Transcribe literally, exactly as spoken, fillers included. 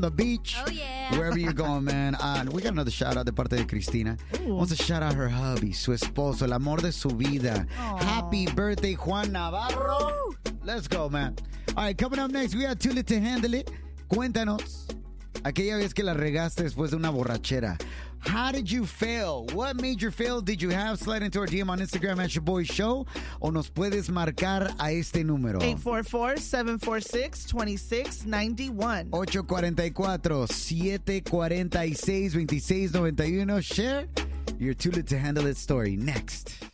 the beach. Oh, yeah. Wherever you're going, man. Uh, we got another shout out de parte de Cristina. Ooh. Wants to shout out her hubby, su esposo, el amor de su vida. Aww. Happy birthday, Juan Navarro. Woo. Let's go, man. All right, coming up next, we got Too Lit to Handle It. Cuéntanos. Aquella vez que la regaste después de una borrachera. How did you fail? What major fail did you have? Slide into our D M on Instagram at your boy show. O nos puedes marcar a este número. eight four four, seven four six, two six nine one. ocho cuatro cuatro, siete cuatro seis, dos seis nueve uno. Share your Too Lit to Handle It story next.